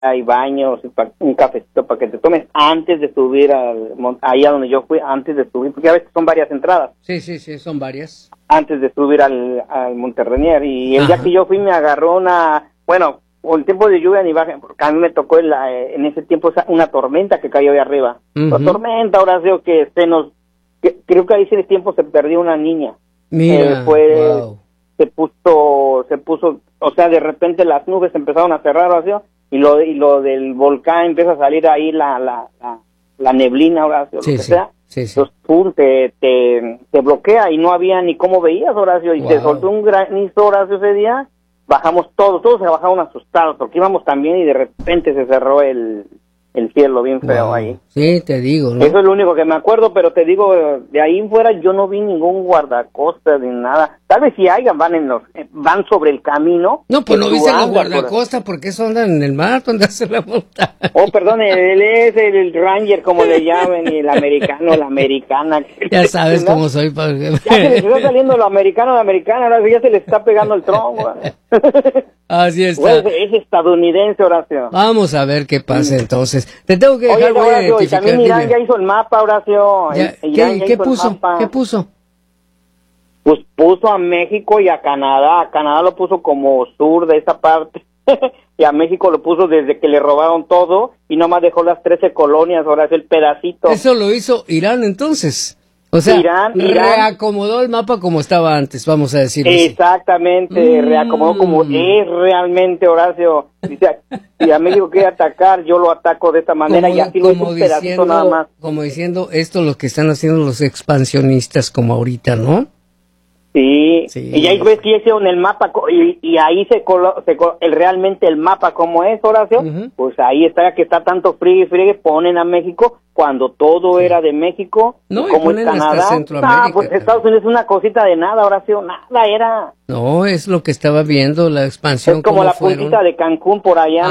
hay baños, un cafecito para que te tomes antes de subir ahí a donde yo fui, antes de subir, porque a veces son varias entradas. Sí, son varias. Antes de subir al Monte Rainier, y el día que yo fui me agarró por el tiempo de lluvia ni baja, porque a mí me tocó en ese tiempo una tormenta que cayó ahí arriba. La tormenta, ahora creo que creo que ahí ese tiempo se perdió una niña. Mira, wow. se puso, o sea, de repente las nubes empezaron a cerrar, Horacio, y lo del volcán empieza a salir ahí la neblina, Horacio, lo que sea. Sí. Entonces, pum, te bloquea y no había ni cómo veías, Horacio, y te soltó un granizo, Horacio, ese día. Bajamos todos se bajaron asustados, porque íbamos también y de repente se cerró el cielo bien feo ahí. Sí, te digo, ¿no? Eso es lo único que me acuerdo, pero te digo, de ahí fuera yo no vi ningún guardacostas ni nada. Tal vez si hayan, van sobre el camino. No, pues no viste los guardacostas, porque eso andan en el mar, donde hacen la montaña. Oh, perdón, él es el Ranger, como le llaman, y el americano, la americana. Ya sabes cómo soy. Ya se les está saliendo lo americano, la americana, ahora ya se les está pegando el tronco. Así está. Pues es estadounidense, Horacio. Vamos a ver qué pasa entonces. Te tengo que dejar, voy a identificar. También Irán ya hizo el mapa, Horacio. ¿Qué puso? ¿Qué puso? Pues puso a México y a Canadá. A Canadá lo puso como sur de esa parte. Y a México lo puso desde que le robaron todo y nomás dejó las 13 colonias, ahora es el pedacito. Eso lo hizo Irán entonces. O sea, Irán reacomodó el mapa como estaba antes, vamos a decirlo así. Exactamente, reacomodó como es realmente, Horacio. Dice, si a México quiere atacar, yo lo ataco de esta manera, y así lo hizo un pedacito nada más. Como diciendo, esto es lo que están haciendo los expansionistas como ahorita, ¿no? Sí. Y ahí ves que hicieron el mapa, y ahí realmente el mapa como es, Horacio, pues ahí está, que está tanto friegue, ponen a México, cuando todo era de México, no, como es Canadá. Pues Estados Unidos es una cosita de nada, Horacio, nada era. No, es lo que estaba viendo, la expansión. Es como la puntita de Cancún por allá.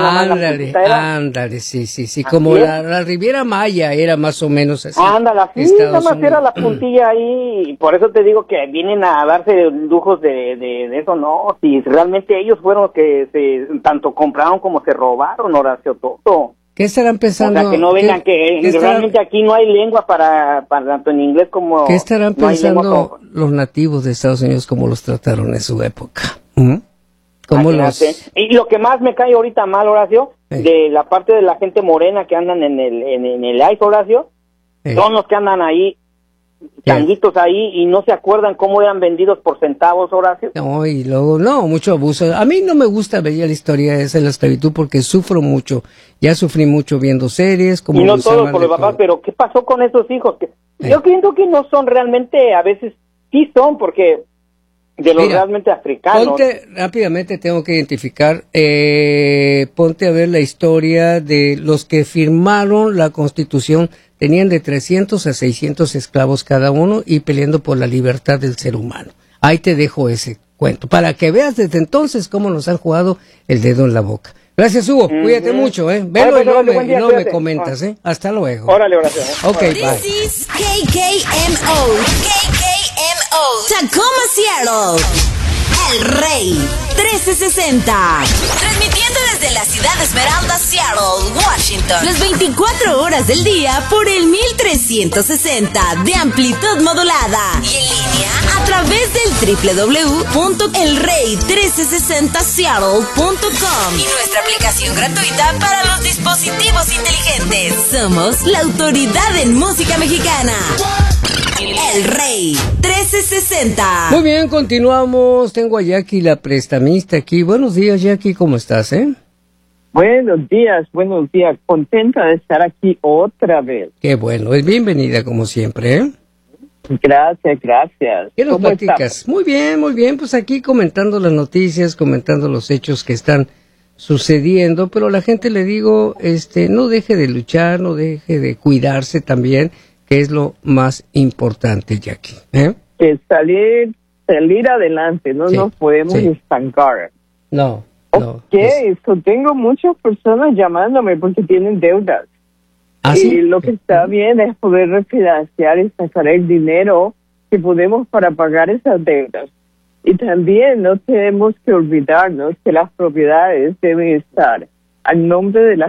Ándale, sí, como la Riviera Maya era más o menos así. Ándale, sí, nada más era la puntilla ahí, y por eso te digo que vienen a darse lujos de eso, no, si realmente ellos fueron los que tanto compraron como se robaron, Horacio, todo. ¿Qué estarán pensando? O sea, que no vengan, que realmente aquí no hay lengua para tanto en inglés como... ¿Qué estarán pensando los nativos de Estados Unidos, cómo los trataron en su época? Y lo que más me cae ahorita mal, Horacio, de la parte de la gente morena que andan en el ICE, Horacio, son los que andan ahí, changuitos ahí, y no se acuerdan cómo eran vendidos por centavos, Horacio. No, y luego, mucho abuso. A mí no me gusta ver la historia esa de la esclavitud porque sufro mucho. Ya sufrí mucho viendo series. Como y no todos por los papás, pero ¿qué pasó con esos hijos? Yo pienso que no son realmente, a veces sí son, porque de los realmente africanos. Rápidamente tengo que identificar, ponte a ver la historia de los que firmaron la Constitución. Tenían de 300 a 600 esclavos cada uno y peleando por la libertad del ser humano. Ahí te dejo ese cuento, para que veas desde entonces cómo nos han jugado el dedo en la boca. Gracias, Hugo. Cuídate mucho, Velo y luego me comentas, Hasta luego. Órale, gracias. Okay, bye. This is KKMO. Tacoma, Seattle. El Rey 1360. Transmitiendo desde la ciudad de Esmeralda, Seattle, Washington. Las 24 horas del día por el 1360 de amplitud modulada. Y en línea a través del www.elrey1360seattle.com. Y nuestra aplicación gratuita para los dispositivos inteligentes. Somos la autoridad en música mexicana. El Rey 1360. Muy bien, continuamos. Tengo a Jackie, la prestamista, aquí. Buenos días, Jackie, ¿cómo estás, Buenos días. Contenta de estar aquí otra vez. Qué bueno, es bienvenida como siempre, Gracias. ¿Qué nos platicas? Muy bien, pues aquí comentando las noticias, comentando los hechos que están sucediendo, pero la gente, le digo, no deje de luchar, no deje de cuidarse también, que es lo más importante, Jackie. Que salir adelante, no nos podemos estancar. No. Tengo muchas personas llamándome porque tienen deudas. Y lo que está bien es poder refinanciar y sacar el dinero que podemos para pagar esas deudas. Y también no tenemos que olvidarnos que las propiedades deben estar al nombre de la